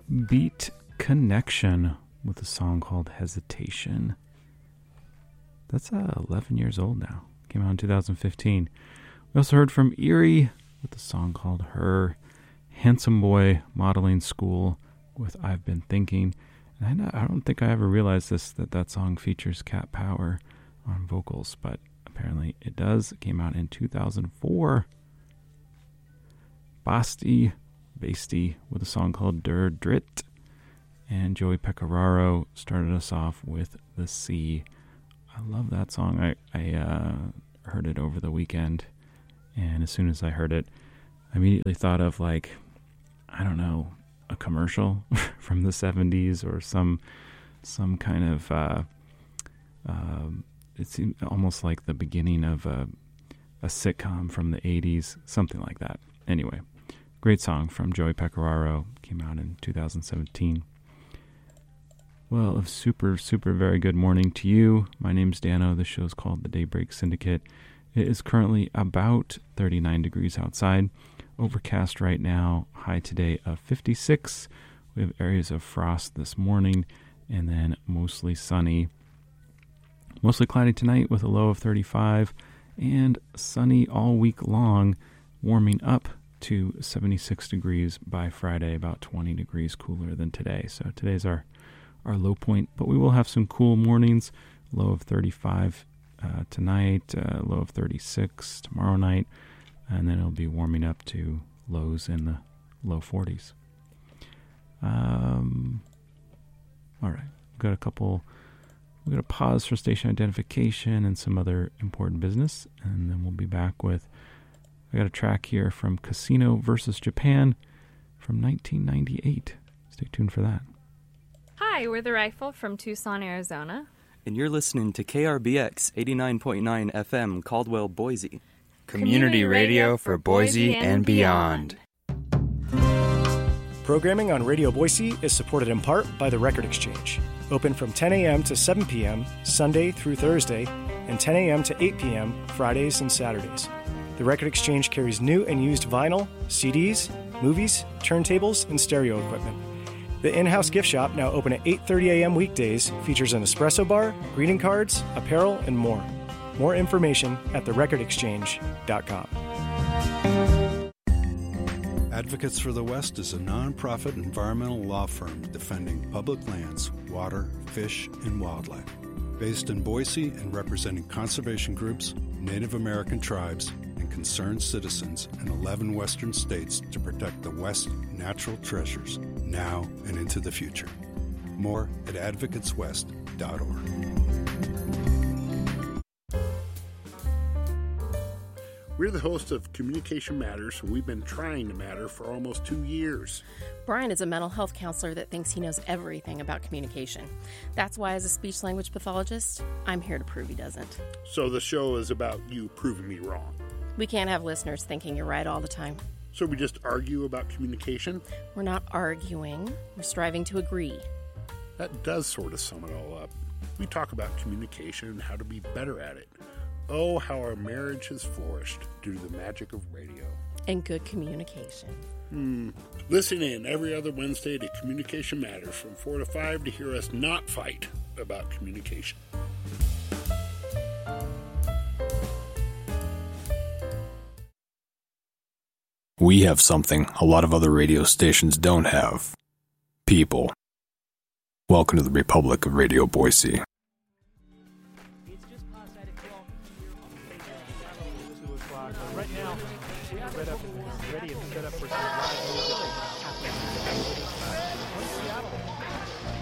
Beat Connection with a song called Hesitation. That's 11 years old now. Came out in 2015. We also heard from Erie with a song called Her. Handsome Boy Modeling School with I've Been Thinking. And I don't think I ever realized that song features Cat Power on vocals, but apparently it does. It came out in 2004. Basti with a song called Der Dritt. And Joey Pecoraro started us off with The Sea. I love that song. I heard it over the weekend, and as soon as I heard it, I immediately thought of, like, I don't know, a commercial from the 70s or some kind of it seemed almost like the beginning of a sitcom from the 80s, something like that. Anyway, great song from Joey Pecoraro, came out in 2017. Well, a super, super very good morning to you. My name's Dano. The show's called The Daybreak Syndicate. It is currently about 39 degrees outside. Overcast right now. High today of 56. We have areas of frost this morning, and then mostly sunny. Mostly cloudy tonight with a low of 35, and sunny all week long, warming up to 76 degrees by Friday, about 20 degrees cooler than today. So today's our low point, but we will have some cool mornings. Low of 35 tonight, low of 36 tomorrow night, and then it'll be warming up to lows in the low 40s. All right, we've got a pause for station identification and some other important business, and then we'll be back I got a track here from Casino versus Japan from 1998. Stay tuned for that. Hi, we're The Rifle from Tucson, Arizona. And you're listening to KRBX 89.9 FM, Caldwell, Boise. Community radio for Boise and beyond. Programming on Radio Boise is supported in part by The Record Exchange. Open from 10 a.m. to 7 p.m., Sunday through Thursday, and 10 a.m. to 8 p.m., Fridays and Saturdays. The Record Exchange carries new and used vinyl, CDs, movies, turntables, and stereo equipment. The in-house gift shop, now open at 8:30 a.m. weekdays, features an espresso bar, greeting cards, apparel, and more. More information at therecordexchange.com. Advocates for the West is a nonprofit environmental law firm defending public lands, water, fish, and wildlife. Based in Boise and representing conservation groups, Native American tribes, and concerned citizens in 11 western states to protect the West's natural treasures now and into the future. More at advocateswest.org. We're the hosts of Communication Matters, and we've been trying to matter for almost 2 years. Brian is a mental health counselor that thinks he knows everything about communication. That's why, as a speech-language pathologist, I'm here to prove he doesn't. So the show is about you proving me wrong. We can't have listeners thinking you're right all the time. So we just argue about communication? We're not arguing. We're striving to agree. That does sort of sum it all up. We talk about communication and how to be better at it. Oh, how our marriage has flourished due to the magic of radio. And good communication. Listen in every other Wednesday to Communication Matters from 4 to 5 to hear us not fight about communication. We have something a lot of other radio stations don't have. People. Welcome to the Republic of Radio Boise. Right now, we're ready and set up for some